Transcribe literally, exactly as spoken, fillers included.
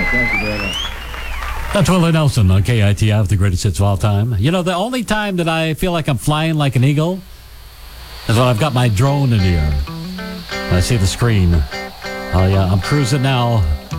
Thank you very much. That's Willie Nelson on K I T F, the greatest hits of all time. You know, the only time that I feel like I'm flying like an eagle is when I've got my drone in the air. I see the screen. Oh, yeah, I'm cruising now